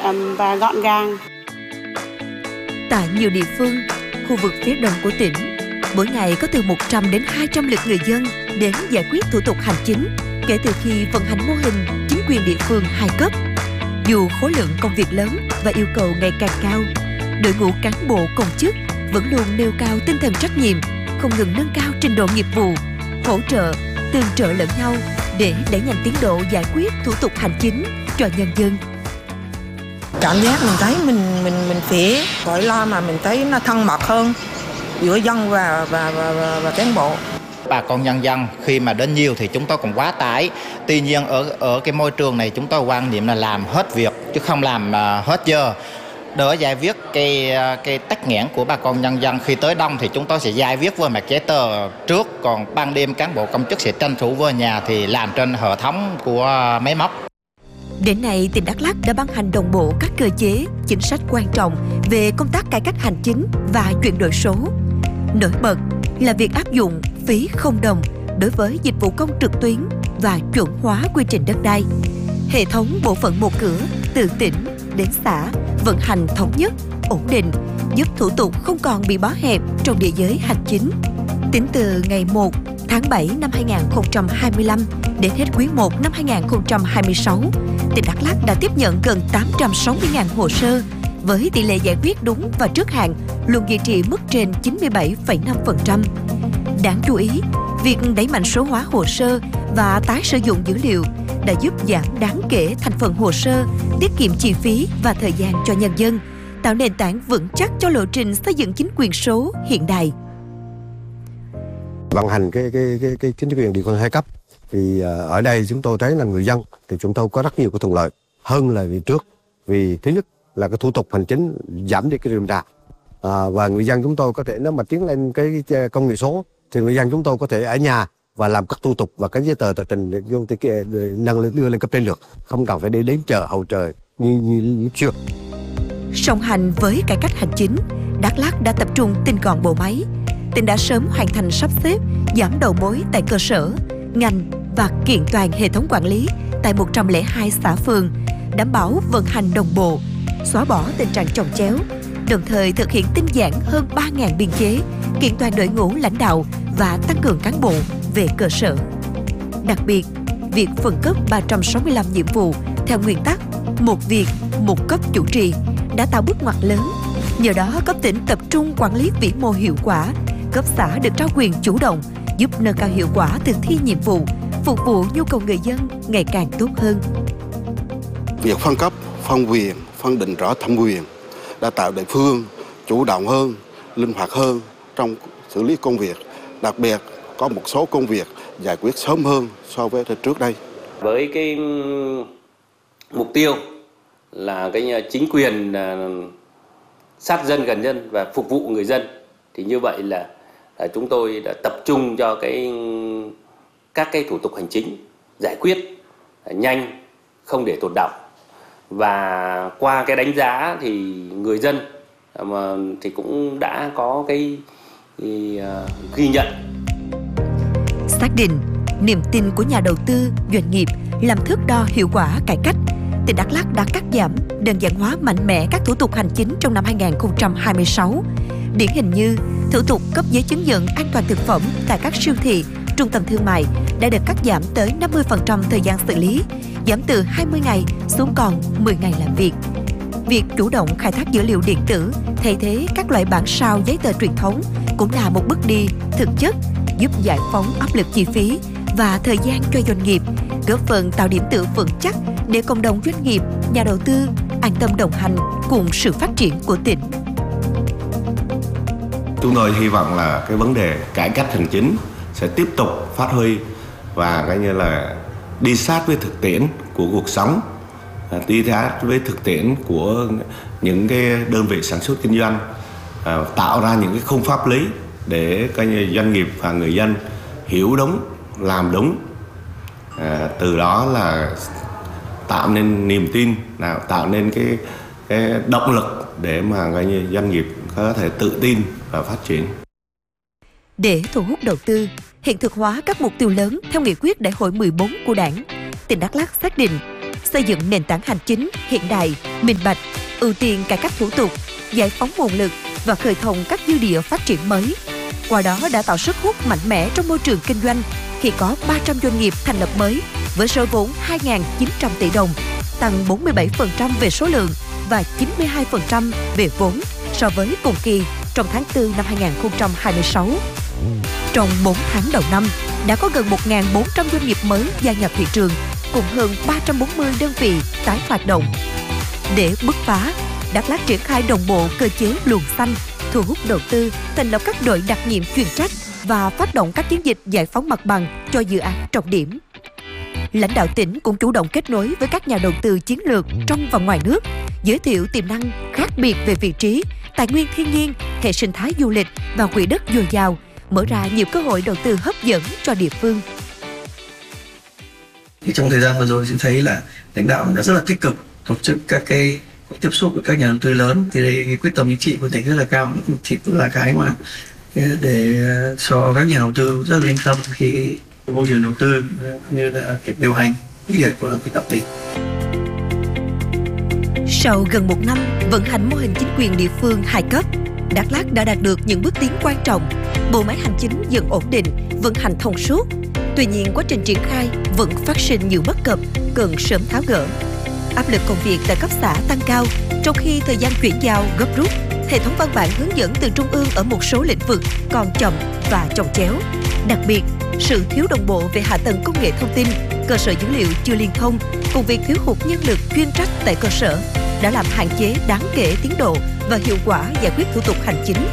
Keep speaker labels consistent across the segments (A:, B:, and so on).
A: và gọn gàng.
B: Tại nhiều địa phương, khu vực phía đông của tỉnh, mỗi ngày có từ 100 đến 200 lượt người dân đến giải quyết thủ tục hành chính kể từ khi vận hành mô hình chính quyền địa phương 2 cấp. Dù khối lượng công việc lớn và yêu cầu ngày càng cao, đội ngũ cán bộ công chức vẫn luôn nêu cao tinh thần trách nhiệm, không ngừng nâng cao trình độ nghiệp vụ, hỗ trợ, tương trợ lẫn nhau để đẩy nhanh tiến độ giải quyết thủ tục hành chính cho nhân dân.
C: Cảm giác mình thấy mình phỉ gọi lo mà mình thấy nó thân mật hơn giữa dân và cán bộ.
D: Bà con nhân dân khi mà đến nhiều thì chúng tôi cũng quá tải. Tuy nhiên ở cái môi trường này chúng tôi quan niệm là làm hết việc chứ không làm hết giờ. Đỡ giải quyết cái tắc nghẽn của bà con nhân dân, khi tới đông thì chúng tôi sẽ giải quyết với mặt giấy tờ trước, còn ban đêm cán bộ công chức sẽ tranh thủ về nhà thì làm trên hệ thống của máy móc.
B: Đến nay, tỉnh Đắk Lắk đã ban hành đồng bộ các cơ chế, chính sách quan trọng về công tác cải cách hành chính và chuyển đổi số. Nổi bật là việc áp dụng phí không đồng đối với dịch vụ công trực tuyến và chuẩn hóa quy trình đất đai. Hệ thống bộ phận một cửa từ tỉnh đến xã vận hành thống nhất, ổn định, giúp thủ tục không còn bị bó hẹp trong địa giới hành chính. Tính từ ngày 1 tháng 7 năm 2025 đến hết quý 1 năm 2026, tỉnh Đắk Lắk đã tiếp nhận gần 860.000 hồ sơ với tỷ lệ giải quyết đúng và trước hạn luôn duy trì mức trên 97,5%. Đáng chú ý, việc đẩy mạnh số hóa hồ sơ và tái sử dụng dữ liệu đã giúp giảm đáng kể thành phần hồ sơ, tiết kiệm chi phí và thời gian cho nhân dân, tạo nền tảng vững chắc cho lộ trình xây dựng chính quyền số hiện đại.
E: Vận hành cái chính quyền địa phương 2 cấp thì ở đây chúng tôi thấy là người dân thì chúng tôi có rất nhiều cái thuận lợi hơn là vì trước. Vì thứ nhất là cái thủ tục hành chính giảm đi cái rườm rà, và người dân chúng tôi có thể nếu mà tiến lên cái công nghệ số thì người dân chúng tôi có thể ở nhà và làm các thủ tục và các giấy tờ tờ trình để đưa lên cấp trên được, không cần phải đi đến chợ hậu trời như trước.
B: Song hành với cải cách hành chính, Đắk Lắk đã tập trung tinh gọn bộ máy. Tỉnh đã sớm hoàn thành sắp xếp, giảm đầu mối tại cơ sở, ngành và kiện toàn hệ thống quản lý tại 102 xã phường, đảm bảo vận hành đồng bộ, xóa bỏ tình trạng chồng chéo, đồng thời thực hiện tinh giản hơn 3.000 biên chế, kiện toàn đội ngũ lãnh đạo và tăng cường cán bộ về cơ sở. Đặc biệt, việc phân cấp 365 nhiệm vụ theo nguyên tắc một việc, một cấp chủ trì đã tạo bước ngoặt lớn. Nhờ đó, cấp tỉnh tập trung quản lý vĩ mô hiệu quả, cấp xã được trao quyền chủ động, giúp nâng cao hiệu quả thực thi nhiệm vụ, phục vụ nhu cầu người dân ngày càng tốt hơn.
F: Việc phân cấp, phân quyền, phân định rõ thẩm quyền đã tạo địa phương chủ động hơn, linh hoạt hơn trong xử lý công việc. Đặc biệt có một số công việc giải quyết sớm hơn so với trước đây.
G: Với cái mục tiêu là cái chính quyền sát dân gần dân và phục vụ người dân, thì như vậy là chúng tôi đã tập trung cho các cái thủ tục hành chính giải quyết nhanh, không để tồn đọng. Và qua cái đánh giá thì người dân thì cũng đã có cái ghi nhận.
B: Xác định niềm tin của nhà đầu tư, doanh nghiệp làm thước đo hiệu quả cải cách, tỉnh Đắk Lắk đã cắt giảm, đơn giản hóa mạnh mẽ các thủ tục hành chính trong năm 2026. Điển hình như thủ tục cấp giấy chứng nhận an toàn thực phẩm tại các siêu thị, trung tâm thương mại đã được cắt giảm tới 50% thời gian xử lý, giảm từ 20 ngày xuống còn 10 ngày làm việc. Việc chủ động khai thác dữ liệu điện tử thay thế các loại bản sao giấy tờ truyền thống cũng là một bước đi thực chất giúp giải phóng áp lực chi phí và thời gian cho doanh nghiệp, góp phần tạo điểm tựa vững chắc để cộng đồng doanh nghiệp, nhà đầu tư an tâm đồng hành cùng sự phát triển của tỉnh.
H: Chúng tôi hy vọng là cái vấn đề cải cách hành chính sẽ tiếp tục phát huy và coi như là đi sát với thực tiễn của cuộc sống, đi sát với thực tiễn của những cái đơn vị sản xuất kinh doanh, tạo ra những cái khung pháp lý để coi như doanh nghiệp và người dân hiểu đúng, làm đúng, từ đó là tạo nên niềm tin, tạo nên cái động lực để mà coi như doanh nghiệp có thể tự tin và phát triển.
B: Để thu hút đầu tư, hiện thực hóa các mục tiêu lớn theo nghị quyết Đại hội 14 của Đảng, tỉnh Đắk Lắk xác định xây dựng nền tảng hành chính hiện đại, minh bạch, ưu tiên cải cách thủ tục, giải phóng nguồn lực và khơi thông các dư địa phát triển mới. Qua đó đã tạo sức hút mạnh mẽ trong môi trường kinh doanh khi có 300 doanh nghiệp thành lập mới với số vốn 2.900 tỷ đồng, tăng 47% về số lượng và 92% về vốn so với cùng kỳ trong tháng 4 năm 2026. Trong 4 tháng đầu năm, đã có gần 1.400 doanh nghiệp mới gia nhập thị trường, cùng hơn 340 đơn vị tái hoạt động. Để bứt phá, Đắk Lắk triển khai đồng bộ cơ chế luồng xanh, thu hút đầu tư, thành lập các đội đặc nhiệm chuyên trách và phát động các chiến dịch giải phóng mặt bằng cho dự án trọng điểm. Lãnh đạo tỉnh cũng chủ động kết nối với các nhà đầu tư chiến lược trong và ngoài nước, giới thiệu tiềm năng khác biệt về vị trí, tài nguyên thiên nhiên, hệ sinh thái du lịch và quỹ đất dồi dào, mở ra nhiều cơ hội đầu tư hấp dẫn cho địa phương.
A: Thì trong thời gian vừa rồi tôi thấy là lãnh đạo đã rất là tích cực tổ chức các cái tiếp xúc với các nhà đầu tư lớn, thì đây cái quyết tâm chính trị của tỉnh rất là cao, thì cũng là cái mà để cho các nhà đầu tư rất là yên tâm khi môi trường đầu tư như là cái điều hành quyết liệt của cái tập tỉnh.
B: Sau gần 1 năm vận hành mô hình chính quyền địa phương 2 cấp, Đắk Lắk đã đạt được những bước tiến quan trọng. Bộ máy hành chính dần ổn định, vận hành thông suốt. Tuy nhiên, quá trình triển khai vẫn phát sinh nhiều bất cập cần sớm tháo gỡ. Áp lực công việc tại cấp xã tăng cao, trong khi thời gian chuyển giao gấp rút. Hệ thống văn bản hướng dẫn từ trung ương ở một số lĩnh vực còn chậm và chồng chéo. Đặc biệt, sự thiếu đồng bộ về hạ tầng công nghệ thông tin, cơ sở dữ liệu chưa liên thông, cùng việc thiếu hụt nhân lực chuyên trách tại cơ sở đã làm hạn chế đáng kể tiến độ và hiệu quả giải quyết thủ tục hành chính.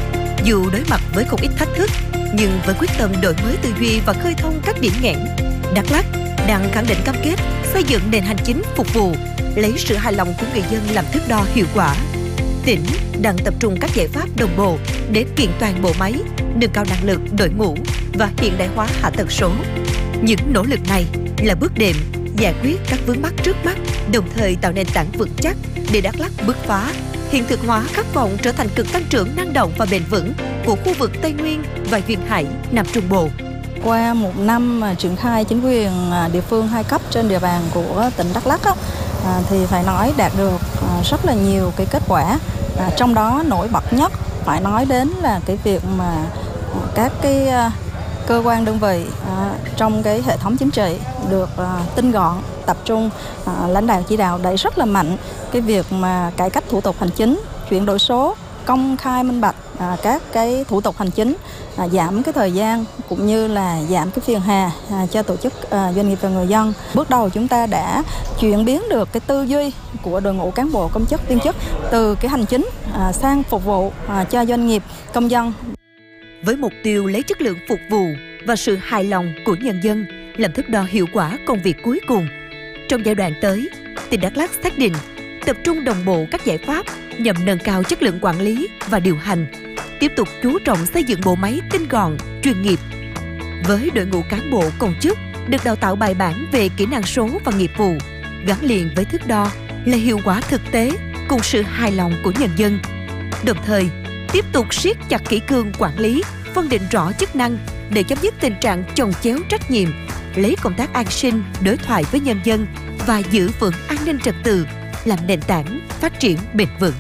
B: Dù đối mặt với không ít thách thức, nhưng với quyết tâm đổi mới tư duy và khơi thông các điểm nghẽn, Đắk Lắk đang khẳng định cam kết xây dựng nền hành chính phục vụ, lấy sự hài lòng của người dân làm thước đo hiệu quả. Tỉnh đang tập trung các giải pháp đồng bộ để kiện toàn bộ máy, nâng cao năng lực đội ngũ và hiện đại hóa hạ tầng số. Những nỗ lực này là bước đệm giải quyết các vướng mắc trước mắt, đồng thời tạo nền tảng vững chắc để Đắk Lắk bứt phá, hiện thực hóa khát vọng trở thành cực tăng trưởng năng động và bền vững của khu vực Tây Nguyên và duyên hải Nam Trung Bộ.
I: Qua 1 năm triển khai chính quyền địa phương 2 cấp trên địa bàn của tỉnh Đắk Lắk thì phải nói đạt được rất là nhiều cái kết quả. Trong đó nổi bật nhất phải nói đến là cái việc mà các cái cơ quan đơn vị trong cái hệ thống chính trị được tinh gọn, tập trung, lãnh đạo chỉ đạo đẩy rất là mạnh cái việc mà cải cách thủ tục hành chính, chuyển đổi số, công khai minh bạch các cái thủ tục hành chính, giảm cái thời gian cũng như là giảm cái phiền hà cho tổ chức, doanh nghiệp và người dân. Bước đầu chúng ta đã chuyển biến được cái tư duy của đội ngũ cán bộ công chức viên chức từ cái hành chính sang phục vụ cho doanh nghiệp, công dân.
B: Với mục tiêu lấy chất lượng phục vụ và sự hài lòng của nhân dân làm thước đo hiệu quả công việc cuối cùng, trong giai đoạn tới, tỉnh Đắk Lắk xác định tập trung đồng bộ các giải pháp nhằm nâng cao chất lượng quản lý và điều hành, tiếp tục chú trọng xây dựng bộ máy tinh gọn, chuyên nghiệp. Với đội ngũ cán bộ công chức được đào tạo bài bản về kỹ năng số và nghiệp vụ, gắn liền với thước đo là hiệu quả thực tế cùng sự hài lòng của nhân dân. Đồng thời, tiếp tục siết chặt kỷ cương quản lý, phân định rõ chức năng để chấm dứt tình trạng chồng chéo trách nhiệm, lấy công tác an sinh, đối thoại với nhân dân và giữ vững an ninh trật tự làm nền tảng phát triển bền vững.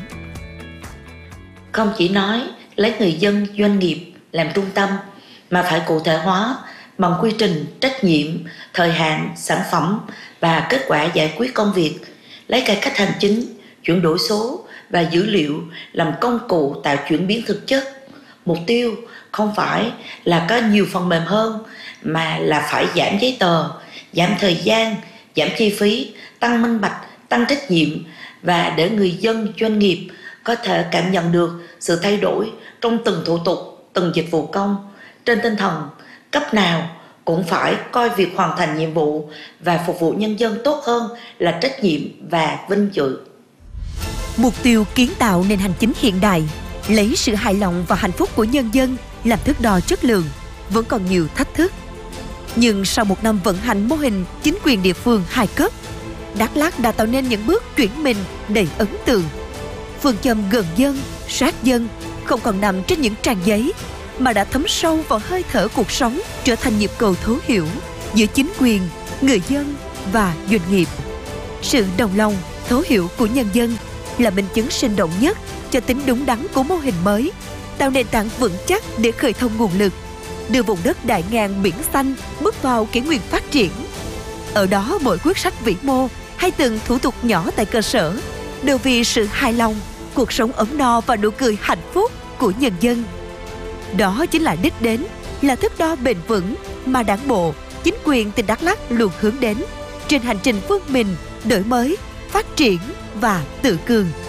J: Không chỉ nói lấy người dân, doanh nghiệp làm trung tâm, mà phải cụ thể hóa bằng quy trình, trách nhiệm, thời hạn, sản phẩm và kết quả giải quyết công việc, lấy cải cách hành chính, chuyển đổi số và dữ liệu làm công cụ tạo chuyển biến thực chất. Mục tiêu không phải là có nhiều phần mềm hơn, mà là phải giảm giấy tờ, giảm thời gian, giảm chi phí, tăng minh bạch, tăng trách nhiệm và để người dân, doanh nghiệp có thể cảm nhận được sự thay đổi trong từng thủ tục, từng dịch vụ công, trên tinh thần cấp nào cũng phải coi việc hoàn thành nhiệm vụ và phục vụ nhân dân tốt hơn là trách nhiệm và vinh dự.
B: Mục tiêu kiến tạo nền hành chính hiện đại, lấy sự hài lòng và hạnh phúc của nhân dân làm thước đo chất lượng vẫn còn nhiều thách thức. Nhưng sau 1 năm vận hành mô hình chính quyền địa phương 2 cấp, Đắk Lắk đã tạo nên những bước chuyển mình đầy ấn tượng. Phương châm gần dân, sát dân không còn nằm trên những trang giấy, mà đã thấm sâu vào hơi thở cuộc sống, trở thành nhịp cầu thấu hiểu giữa chính quyền, người dân và doanh nghiệp. Sự đồng lòng, thấu hiểu của nhân dân là minh chứng sinh động nhất cho tính đúng đắn của mô hình mới, tạo nền tảng vững chắc để khơi thông nguồn lực, đưa vùng đất đại ngàn biển xanh bước vào kỷ nguyên phát triển. Ở đó mỗi quyết sách vĩ mô hay từng thủ tục nhỏ tại cơ sở đều vì sự hài lòng, cuộc sống ấm no và nụ cười hạnh phúc của nhân dân. Đó chính là đích đến, là thước đo bền vững mà Đảng bộ, chính quyền tỉnh Đắk Lắk luôn hướng đến trên hành trình vươn mình, đổi mới, phát triển và tự cường.